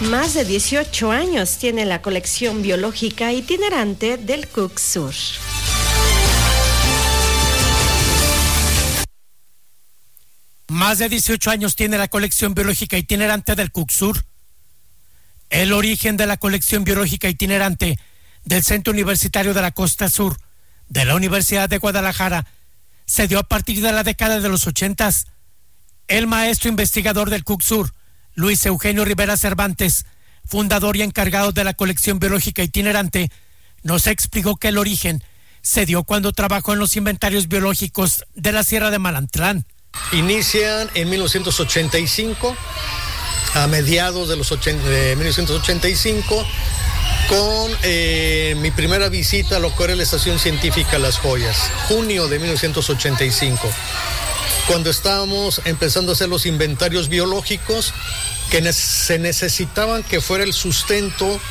Más de 18 años tiene la colección biológica itinerante del Cook Sur. Más de 18 años tiene la colección biológica itinerante del Cook Sur. El origen de la colección biológica itinerante del Centro Universitario de la Costa Sur de la Universidad de Guadalajara se dio a partir de la década de los 80. El maestro investigador del Cook Sur, Luis Eugenio Rivera Cervantes, fundador y encargado de la colección biológica itinerante, nos explicó que el origen se dio cuando trabajó en los inventarios biológicos de la Sierra de Malantlán. Inician en 1985, a mediados de 1985, con mi primera visita a lo que era la Estación Científica Las Joyas, junio de 1985, cuando estábamos empezando a hacer los inventarios biológicos que se necesitaban que fuera el sustento